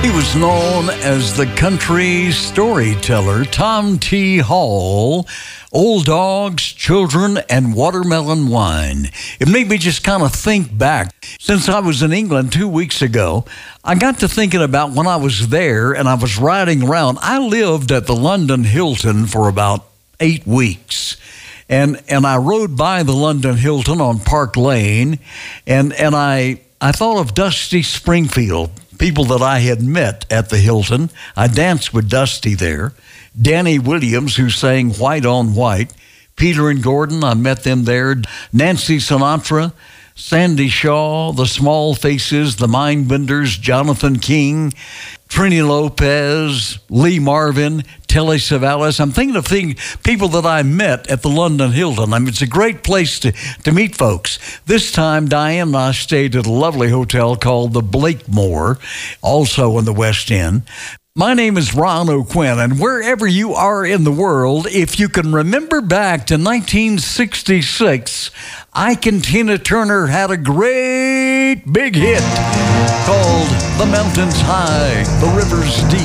He was known as the country storyteller Tom T. Hall. Old Dogs, Children, and Watermelon Wine. It made me just kind of think back. Since I was in England 2 weeks ago, I got to thinking about when I was there and I was riding around. I lived at the London Hilton for about 8 weeks. And I rode by the London Hilton on Park Lane, and I thought of Dusty Springfield, people that I had met at the Hilton. I danced with Dusty there. Danny Williams, who sang White on White. Peter and Gordon, I met them there. Nancy Sinatra, Sandy Shaw, the Small Faces, the Mindbenders, Jonathan King, Trini Lopez, Lee Marvin, Telly Savalas. I'm thinking of people that I met at the London Hilton. I mean, it's a great place to meet folks. This time, Diane and I stayed at a lovely hotel called the Blakemore, also in the West End. My name is Ron O'Quinn, and wherever you are in the world, if you can remember back to 1966, Ike and Tina Turner had a great big hit called The Mountains High, The Rivers Deep.